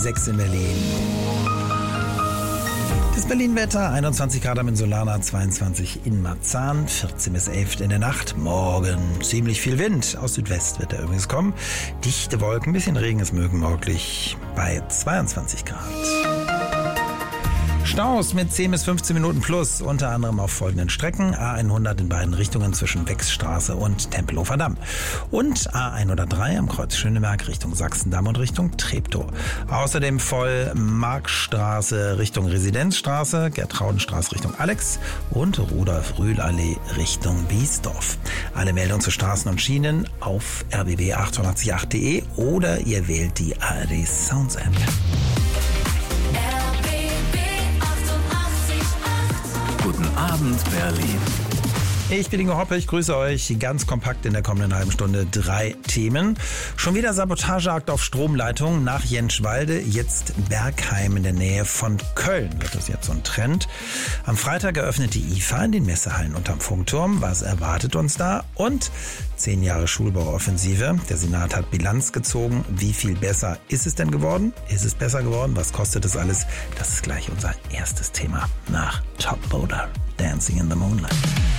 6 in Berlin. Das Berlin-Wetter, 21 Grad am Insulaner, 22 in Marzahn, 14 bis 11 in der Nacht. Morgen ziemlich viel Wind, aus Südwest wird er übrigens kommen. Dichte Wolken, ein bisschen Regen ist möglich bei 22 Grad. Staus mit 10 bis 15 Minuten plus, unter anderem auf folgenden Strecken. A100 in beiden Richtungen zwischen Wechsstraße und Tempelhofer Damm. Und A103 am Kreuz Schöneberg Richtung Sachsendamm und Richtung Treptow. Außerdem voll Markstraße Richtung Residenzstraße, Gertraudenstraße Richtung Alex und Rudolf-Rühl-Allee Richtung Biesdorf. Alle Meldungen zu Straßen und Schienen auf rbb888.de oder ihr wählt die ARD Sounds App. Guten Abend, Berlin. Ich bin Ingo Hoppe, ich grüße euch ganz kompakt in der kommenden halben Stunde 3 Themen. Schon wieder Sabotageakt auf Stromleitungen nach Jentschwalde, jetzt Bergheim in der Nähe von Köln. Wird das jetzt so ein Trend? Am Freitag eröffnet die IFA in den Messehallen unterm Funkturm. Was erwartet uns da? Und 10 Jahre Schulbauoffensive. Der Senat hat Bilanz gezogen. Wie viel besser ist es denn geworden? Ist es besser geworden? Was kostet es alles? Das ist gleich unser erstes Thema nach Top Loader, Dancing in the Moonlight.